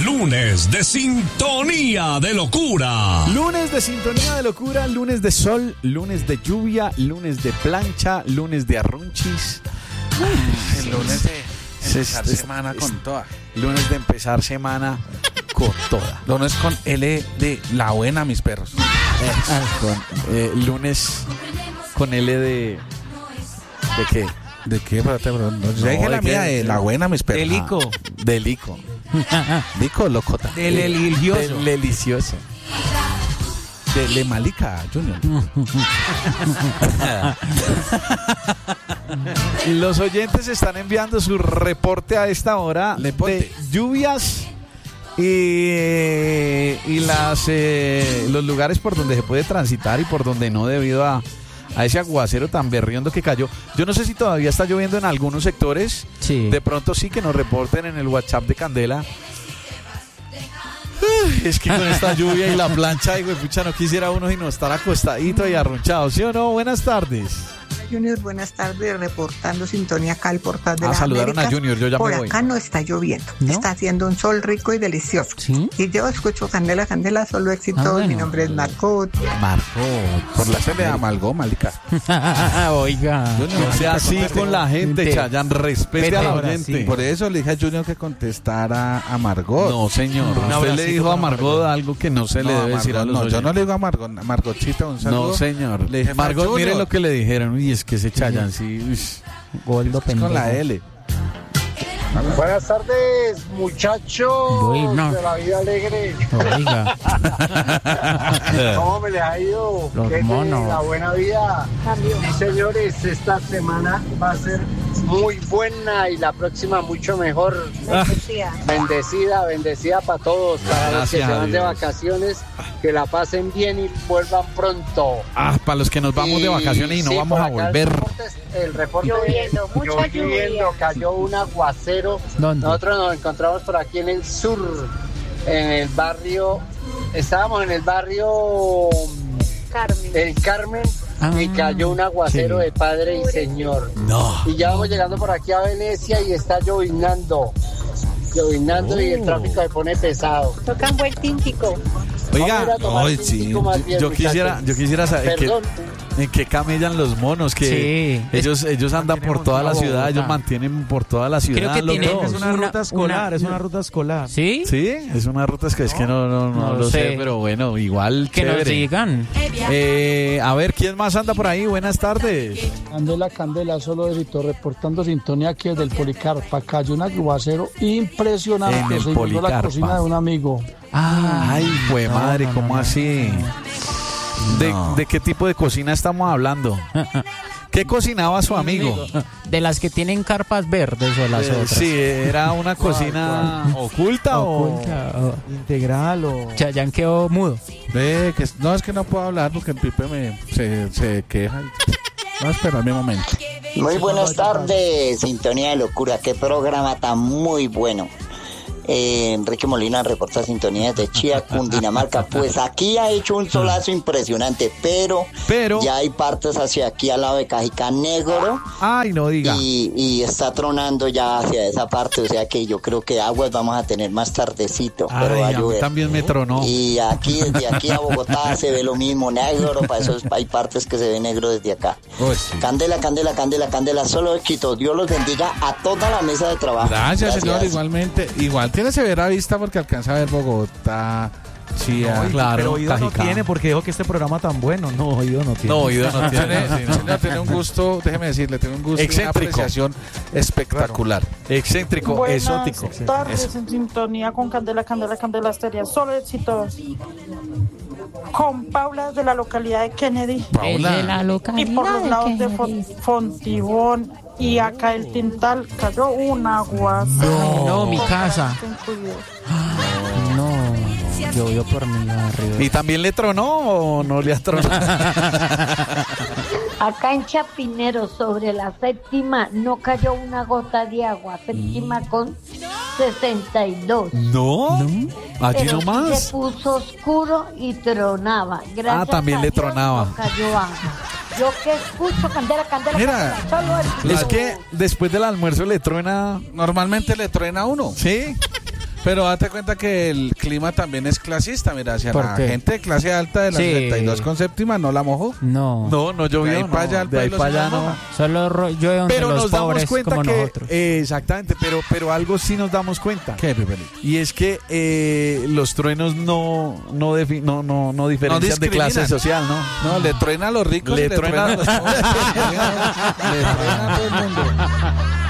lunes de sintonía de locura. Lunes de sintonía de locura, lunes de sol, lunes de lluvia, lunes de plancha, lunes de arrunchis. El lunes de empezar semana con toda. Lunes de empezar semana con toda. Lunes con L de la buena, mis perros. Lunes con L de... ¿De qué? ¿De qué? Espérate, bro. No, yo dije la mía de la buena, mis perros. De Lico. De Lico. Lico, locota. Del delicioso. Del delicioso. De Le Malica, Junior. Los oyentes están enviando su reporte a esta hora de lluvias y los lugares por donde se puede transitar y por donde no, debido a ese aguacero tan berriondo que cayó. Yo no sé si todavía está lloviendo en algunos sectores. Sí. De pronto sí, que nos reporten en el WhatsApp de Candela. Es que con esta lluvia y la plancha, pucha, no quisiera uno sino estar acostadito y arrunchado, ¿sí o no? Buenas tardes. Junior, buenas tardes, reportando sintonía acá al portal de las saludaron Américas. a Junior, yo ya por me voy. acá no está lloviendo, ¿No? está haciendo un sol rico y delicioso. ¿Sí? Y yo escucho Candela, Candela, solo éxitos. Bueno. Mi nombre es Marcot. Por la se le amalgó, Malica. Oiga. No sea así con la gente, Chayanne, respete a la ahora gente. sí. Por eso le dije a Junior que contestara a Margot. No, señor. Un Usted abracito le dijo a para Margot Margot. algo que no se le debe decir a los yo no oyentes. le digo a Margot. Margotcita, un saludo. No, señor. Le dije, Margot, Junior. mire lo que le dijeron. Y es que ese Chayanne sí. Goldo Es pendejo. con la L. Buenas tardes, muchachos Bueno. de la vida alegre. Oiga. ¿Cómo me les ha ido? Los ¿Qué monos. de la buena vida? Sí, señores, esta semana va a ser muy buena y la próxima mucho mejor. Bendecida para todos, para los que Gracias se a van de Dios. vacaciones, que la pasen bien y vuelvan pronto. Para los que nos vamos de vacaciones y no sí, vamos por a acá volver. El reporte Lloviendo, mucha lluvia. cayó un aguacero. ¿Dónde? Nosotros nos encontramos por aquí en el sur, en el barrio, estábamos en el barrio Carmen. El Carmen, y cayó un aguacero sí. de Padre y Señor. No. Y ya vamos llegando por aquí a Venecia y está llovinando y el tráfico se pone pesado. Tocan buen tintico. Vamos a ir Oiga, a tomar ay, un sí. tintico más bien, yo quisiera saber Perdón. en qué camellan los monos, que Sí. ellos andan por toda la ciudad, ellos mantienen por toda la ciudad. Creo que loco. tienen Es una ruta escolar, es una ruta escolar. ¿Sí? Sí, es una ruta es que no lo sé, pero bueno, igual Que nos chévere. digan. A ver, ¿quién más anda por ahí? Buenas tardes. Candela, solo éxito, reportando sintonía aquí desde el Policarpa. Cayó un aguacero impresionante, En el se inundó Policarpa. la cocina de un amigo. Ay, fue madre, no, ¿cómo no. así? ¿De qué tipo de cocina estamos hablando? ¿Qué cocinaba su amigo? De las que tienen carpas verdes o las otras. Sí, era una cocina oculta o... Integral o... Chayanne quedó mudo. Ve, que no, es que no puedo hablar porque el Pipe se queja. No, espera mi momento. Muy buenas tardes, Sintonía de Locura, qué programa tan muy bueno. Enrique Molina reporta sintonía desde Chía, Cundinamarca. Pues aquí ha hecho un solazo impresionante, pero ya hay partes hacia aquí al lado de Cajicá negro. Ay, no diga. Y está tronando ya hacia esa parte, o sea que yo creo que aguas vamos a tener más tardecito, pero va a Ay, a mí llover. también me tronó. Y aquí, desde aquí a Bogotá se ve lo mismo, negro, para eso hay partes que se ve negro desde acá. Uy, sí. Candela, solo éxito. Dios los bendiga a toda la mesa de trabajo. Gracias, señor, igualmente. Igual tiene severa vista porque alcanza a ver Bogotá, Chía. Claro, Pero oído no Cajicá. tiene porque dijo que este programa tan bueno. No, oído no tiene. No, oído no tiene. Señor, tiene un gusto, déjeme decirle, tiene un gusto y una Excéntrico. apreciación espectacular. Excéntrico, exótico. Tardes en sintonía con Candela Estéreo. Solo éxitos. Con Paula de la localidad de Kennedy. Desde la localidad Y por los lados de Kennedy. Fontibón y acá el Tintal cayó un aguacero. No, mi casa. No, llovió por mi barrio. ¿Y también le tronó o no le ha tronado? Acá en Chapinero, sobre la séptima, no cayó una gota de agua. Séptima con 62. No, allí Pero sí nomás. se puso oscuro y tronaba. Gracias también a le Dios tronaba. No cayó agua. Yo que escucho, Candela. Mira, Solo éxitos. Es que después del almuerzo le truena. Normalmente le truena a uno. Sí. Pero date cuenta que el clima también es clasista, mira, hacia la gente de clase alta de la 62 con séptima no la mojó. No llovió. De ahí para allá, de ahí para allá no. Solo llueve donde pero los nos damos pobres cuenta como que nosotros. exactamente, pero algo sí nos damos cuenta. ¿Qué, Pipelito? Y es que los truenos no diferencian de clase social, ¿no? No, le truena a los ricos, le truena a los pobres. le truena a todo el mundo.